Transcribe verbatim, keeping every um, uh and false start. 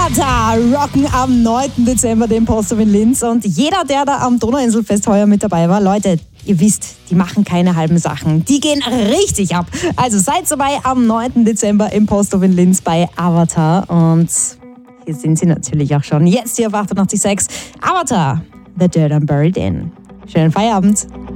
Avatar rocken am neunten Dezember den Posthof in Linz. Und jeder, der da am Donauinselfest heuer mit dabei war, Leute, ihr wisst, die machen keine halben Sachen. Die gehen richtig ab. Also seid dabei am neunten Dezember im Posthof in Linz bei Avatar. Und hier sind sie natürlich auch schon. Jetzt hier auf achtundachtzig Komma sechs. Avatar, The Dirt I'm Buried In. Schönen Feierabend.